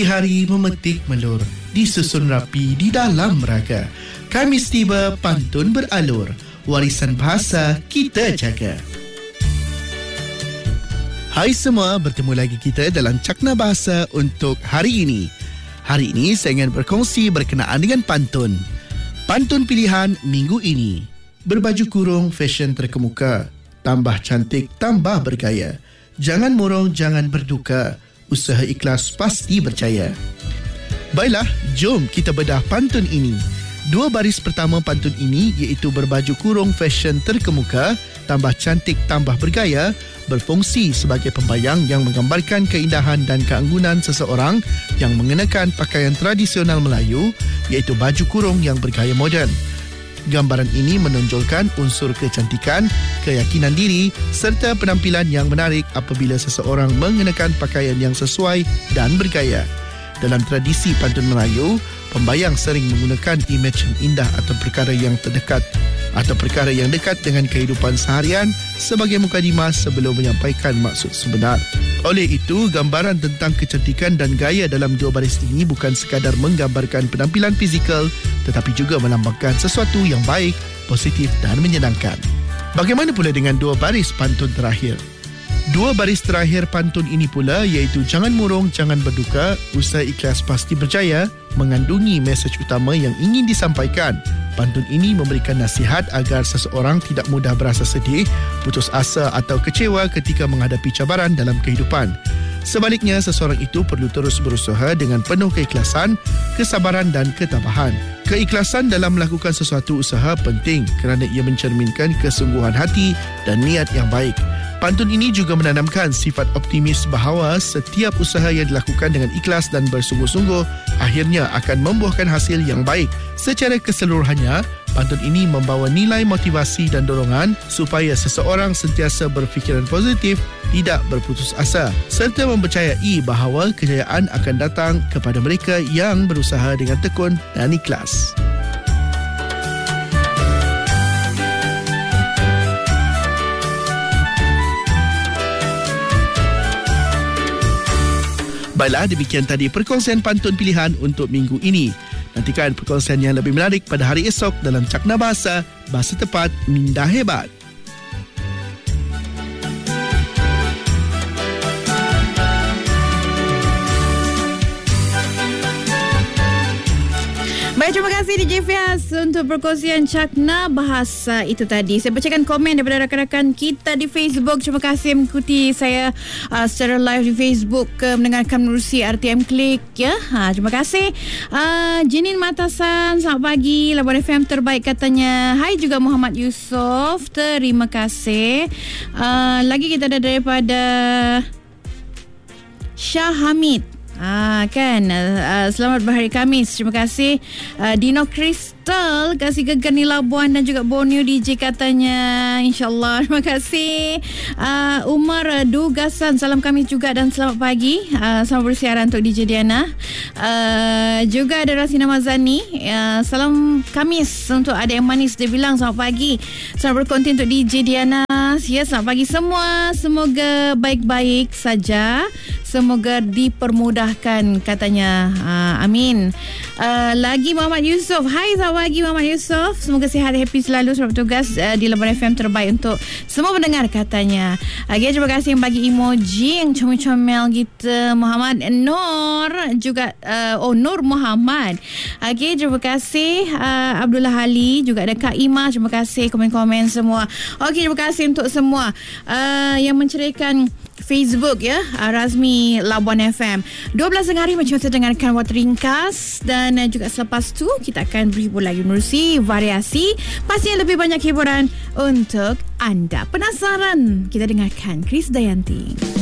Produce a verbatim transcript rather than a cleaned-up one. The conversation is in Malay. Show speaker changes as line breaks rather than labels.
Hari memetik melur, disusun rapi di dalam raga. Khamis tiba, pantun beralur, warisan bahasa kita jaga. Hai semua, bertemu lagi kita dalam Cakna Bahasa untuk hari ini. Hari ini saya ingin berkongsi berkenaan dengan pantun. Pantun pilihan minggu ini. Berbaju kurung, fashion terkemuka. Tambah cantik, tambah bergaya. Jangan murung, jangan berduka. Usaha ikhlas pasti berjaya. Baiklah, jom kita bedah pantun ini. Dua baris pertama pantun ini iaitu berbaju kurung, fashion terkemuka, tambah cantik, tambah bergaya, berfungsi sebagai pembayang yang menggambarkan keindahan dan keanggunan seseorang yang mengenakan pakaian tradisional Melayu iaitu baju kurung yang bergaya moden. Gambaran ini menonjolkan unsur kecantikan, keyakinan diri serta penampilan yang menarik apabila seseorang mengenakan pakaian yang sesuai dan bergaya. Dalam tradisi pantun Melayu, pembayang sering menggunakan imej yang indah atau perkara yang terdekat atau perkara yang dekat dengan kehidupan seharian sebagai mukadimah sebelum menyampaikan maksud sebenar. Oleh itu, gambaran tentang kecantikan dan gaya dalam dua baris ini bukan sekadar menggambarkan penampilan fizikal tetapi juga melambangkan sesuatu yang baik, positif dan menyenangkan. Bagaimana pula dengan dua baris pantun terakhir? Dua baris terakhir pantun ini pula iaitu jangan murung, jangan berduka, usaha ikhlas pasti berjaya, mengandungi mesej utama yang ingin disampaikan. Pantun ini memberikan nasihat agar seseorang tidak mudah berasa sedih, putus asa atau kecewa ketika menghadapi cabaran dalam kehidupan. Sebaliknya, seseorang itu perlu terus berusaha dengan penuh keikhlasan, kesabaran dan ketabahan. Keikhlasan dalam melakukan sesuatu usaha penting kerana ia mencerminkan kesungguhan hati dan niat yang baik. Pantun ini juga menanamkan sifat optimis bahawa setiap usaha yang dilakukan dengan ikhlas dan bersungguh-sungguh akhirnya akan membuahkan hasil yang baik. Secara keseluruhannya, pantun ini membawa nilai motivasi dan dorongan supaya seseorang sentiasa berfikiran positif, tidak berputus asa, serta mempercayai bahawa kejayaan akan datang kepada mereka yang berusaha dengan tekun dan ikhlas. Baiklah, demikian tadi perkongsian pantun pilihan untuk minggu ini. Nantikan perkongsian yang lebih menarik pada hari esok dalam Cakna Bahasa, Bahasa Tepat, Minda Hebat.
Baik, terima kasih D J Fias untuk perkongsian Cakna Bahasa itu tadi. Saya bacakan komen daripada rakan-rakan kita di Facebook. Terima kasih mengikuti saya uh, secara live di Facebook, uh, mendengarkan menerusi R T M Klik ya. Ha, terima kasih. Uh, Jenin Matasan, selamat pagi. Labuan F M terbaik katanya. Hai juga Muhammad Yusof. Terima kasih. Uh, lagi kita ada daripada Syah Hamid. Ah kan, uh, selamat berhari Khamis. Terima kasih uh, Dino Crystal, kasih gegar ni Labuan dan juga Borneo D J katanya. InsyaAllah. Terima kasih uh, Umar Dugasan, salam Khamis juga dan selamat pagi. uh, Selamat bersiaran untuk D J Diana. uh, Juga ada Rasina Mazani, uh, salam Khamis untuk adik yang manis. Dia bilang selamat pagi, selamat berkonten untuk D J Diana. Ya, selamat pagi semua. Semoga baik-baik saja, semoga dipermudahkan katanya. uh, Amin. uh, Lagi Muhammad Yusof. Hai, selamat pagi Muhammad Yusof. Semoga sihat, happy selalu, selamat bertugas uh, di Labuan F M terbaik untuk semua pendengar katanya. Okay, terima kasih yang bagi emoji yang comel-comel kita. Muhammad Nur juga, uh, oh Nur Muhammad. Okay, terima kasih uh, Abdullah Ali, juga ada Kak Ima. Terima kasih komen-komen semua. Okay, terima kasih untuk semua uh, yang menceraikan Facebook ya, uh, Razmi Labuan F M. dua belas tengah hari macam saya dengarkan waktu ringkas, dan uh, juga selepas tu kita akan berhibur lagi menerusi variasi, pastinya lebih banyak hiburan untuk anda. Penasaran? Kita dengarkan Chris Dayanti.